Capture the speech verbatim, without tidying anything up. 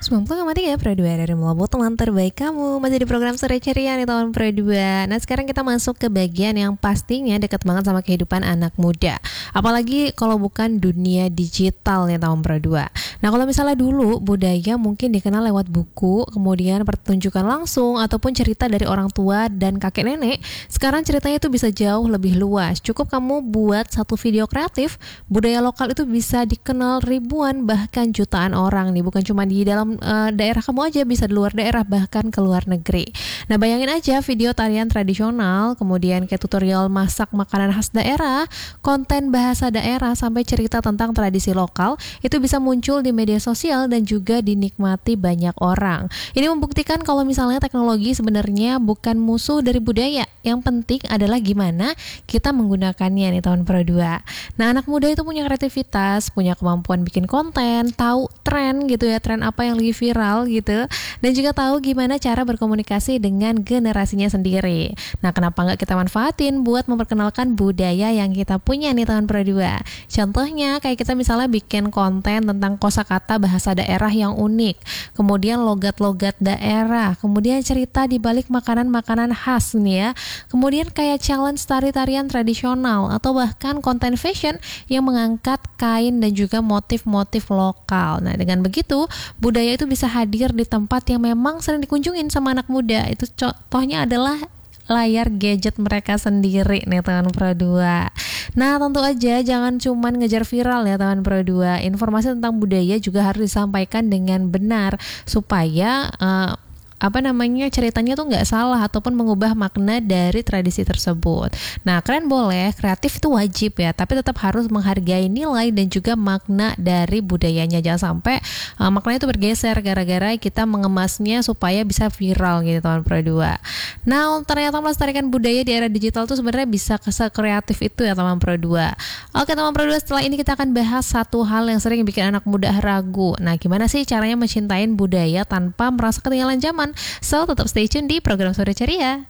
sembilan puluh koma tiga Pro dua dari Melabu, teman terbaik kamu. Masih di program Sore Ceria nih tahun Pro dua. Nah sekarang kita masuk ke bagian yang pastinya dekat banget sama kehidupan anak muda. Apalagi kalau bukan dunia digital nih tahun Pro dua. Nah kalau misalnya dulu budaya mungkin dikenal lewat buku, kemudian pertunjukan langsung ataupun cerita dari orang tua dan kakek nenek. Sekarang ceritanya itu bisa jauh lebih luas. Cukup kamu buat satu video kreatif, budaya lokal itu bisa dikenal ribuan bahkan jutaan orang nih. Bukan cuma di dalam uh, daerah kamu aja, bisa di luar daerah bahkan ke luar negeri. Nah bayangin aja video tarian tradisional, kemudian kayak tutorial masak makanan khas daerah, konten bahasa daerah sampai cerita tentang tradisi lokal itu bisa muncul di media sosial dan juga dinikmati banyak orang. Ini membuktikan kalau misalnya teknologi sebenarnya bukan musuh dari budaya. Yang penting adalah gimana kita menggunakannya nih tahun Pro dua. Nah anak muda itu punya kreativitas, punya kemampuan bikin konten, tahu tren gitu ya, tren apa yang lagi viral gitu, dan juga tahu gimana cara berkomunikasi dengan generasinya sendiri. Nah kenapa nggak kita manfaatin buat memperkenalkan budaya yang kita punya nih tahun Pro dua. Contohnya kayak kita misalnya bikin konten tentang kosakata bahasa daerah yang unik, kemudian logat-logat daerah, kemudian cerita di balik makanan-makanan khas nih ya, kemudian kayak challenge tari-tarian tradisional atau bahkan konten fashion yang mengangkat kain dan juga motif-motif lokal. Nah dengan begitu budaya itu bisa hadir di tempat yang memang sering dikunjungin sama anak muda. Itu contohnya adalah layar gadget mereka sendiri nih tahun Pro dua. Nah tentu aja jangan cuman ngejar viral ya tahun Pro dua. Informasi tentang budaya juga harus disampaikan dengan benar supaya uh, apa namanya ceritanya tuh nggak salah ataupun mengubah makna dari tradisi tersebut. Nah keren boleh, kreatif itu wajib ya, tapi tetap harus menghargai nilai dan juga makna dari budayanya. Jangan sampai uh, maknanya itu bergeser gara-gara kita mengemasnya supaya bisa viral gitu tahun Pro dua. Nah ternyata melestarikan budaya di era digital tuh sebenarnya bisa sekreatif itu ya teman Pro dua. Oke teman Pro dua, setelah ini kita akan bahas satu hal yang sering bikin anak muda ragu. Nah gimana sih caranya mencintai budaya tanpa merasa ketinggalan zaman? So tetap stay tune di program Sore Ceria.